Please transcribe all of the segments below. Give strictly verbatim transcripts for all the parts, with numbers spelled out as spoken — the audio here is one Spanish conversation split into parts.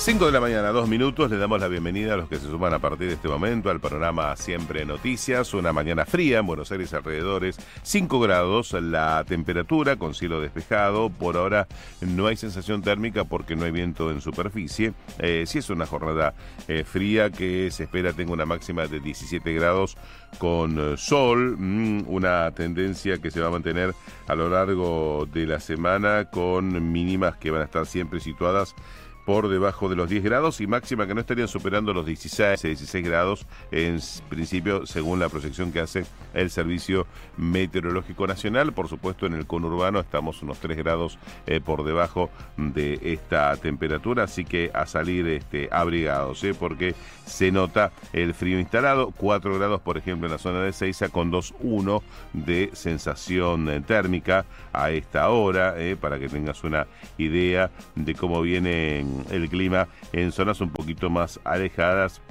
cinco de la mañana, dos minutos, le damos la bienvenida a los que se suman a partir de este momento al programa Siempre Noticias. Una mañana fría en Buenos Aires alrededores, cinco grados la temperatura con cielo despejado. Por ahora no hay sensación térmica porque no hay viento en superficie. Eh, sí es una jornada eh, fría que se espera tenga una máxima de diecisiete grados con eh, sol, mm, una tendencia que se va a mantener a lo largo de la semana con mínimas que van a estar siempre situadas por debajo de los diez grados y máxima que no estarían superando los dieciséis, dieciséis grados en principio, según la proyección que hace el Servicio Meteorológico Nacional. Por supuesto, en el conurbano estamos unos tres grados eh, por debajo de esta temperatura, así que a salir este, abrigados, ¿eh? porque se nota el frío instalado. cuatro grados, por ejemplo, en la zona de Ezeiza, con dos coma uno de sensación eh, térmica a esta hora, eh, para que tengas una idea de cómo viene el clima en zonas un poquito más alejadas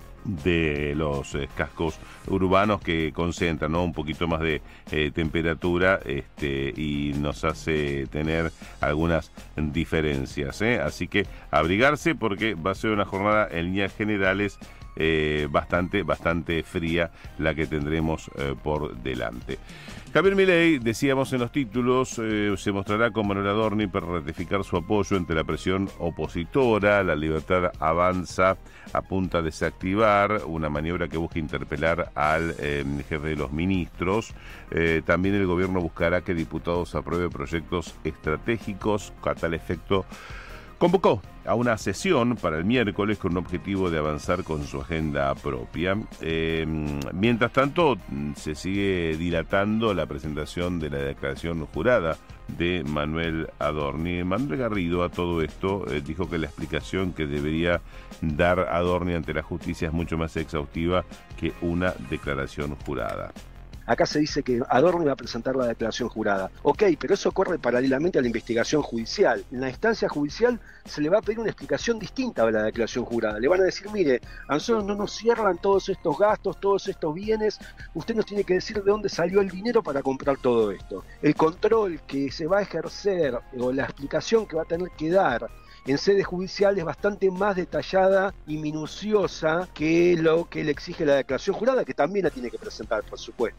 de los eh, cascos urbanos que concentran, ¿no? un poquito más de eh, temperatura este, y nos hace tener algunas diferencias, ¿eh? Así que abrigarse porque va a ser una jornada en líneas generales eh, bastante, bastante fría la que tendremos eh, por delante. Javier Milei, decíamos en los títulos, eh, se mostrará con Manuel Adorni para ratificar su apoyo ante la presión opositora. La Libertad Avanza apunta a desactivar una maniobra que busca interpelar al eh, jefe de los ministros. Eh, también el gobierno buscará que diputados aprueben proyectos estratégicos. A tal efecto, convocó a una sesión para el miércoles con un objetivo de avanzar con su agenda propia. Eh, mientras tanto, se sigue dilatando la presentación de la declaración jurada de Manuel Adorni. Manuel Garrido, a todo esto, eh, dijo que la explicación que debería dar Adorni ante la justicia es mucho más exhaustiva que una declaración jurada. Acá se dice que Adorni va a presentar la declaración jurada. Ok, pero eso corre paralelamente a la investigación judicial. En la instancia judicial se le va a pedir una explicación distinta a la declaración jurada. Le van a decir, mire, a nosotros no nos cierran todos estos gastos, todos estos bienes. Usted nos tiene que decir de dónde salió el dinero para comprar todo esto. El control que se va a ejercer o la explicación que va a tener que dar en sede judicial es bastante más detallada y minuciosa que lo que le exige la declaración jurada, que también la tiene que presentar, por supuesto.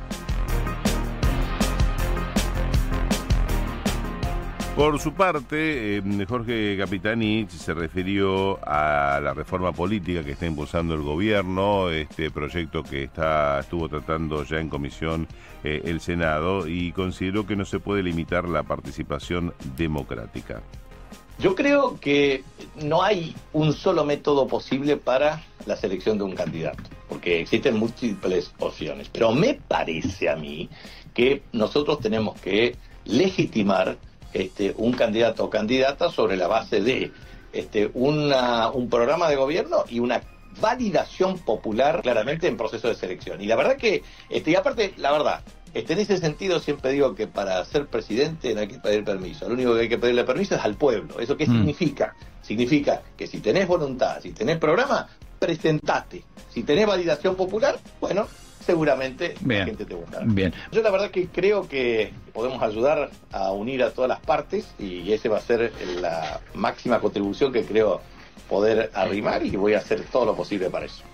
Por su parte, eh, Jorge Capitanich se refirió a la reforma política que está impulsando el gobierno, este proyecto que está estuvo tratando ya en comisión eh, el Senado, y consideró que no se puede limitar la participación democrática. Yo creo que no hay un solo método posible para la selección de un candidato, porque existen múltiples opciones. Pero me parece a mí que nosotros tenemos que legitimar este, un candidato o candidata sobre la base de este, una, un programa de gobierno y una validación popular claramente en proceso de selección. Y la verdad que, este, y aparte, la verdad, Este, en ese sentido siempre digo que para ser presidente no hay que pedir permiso. Lo único que hay que pedirle permiso es al pueblo. ¿Eso qué mm. significa? Significa que si tenés voluntad, si tenés programa, presentate. Si tenés validación popular, bueno, seguramente bien. La gente te votará. Bien. Yo la verdad que creo que podemos ayudar a unir a todas las partes y esa va a ser la máxima contribución que creo poder arrimar, y voy a hacer todo lo posible para eso.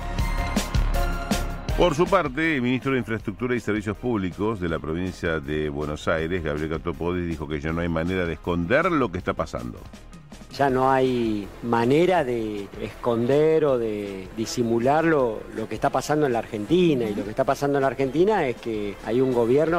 Por su parte, el ministro de Infraestructura y Servicios Públicos de la provincia de Buenos Aires, Gabriel Catopodis, dijo que ya no hay manera de esconder lo que está pasando. Ya no hay manera de esconder o de disimular lo, lo que está pasando en la Argentina, y lo que está pasando en la Argentina es que hay un gobierno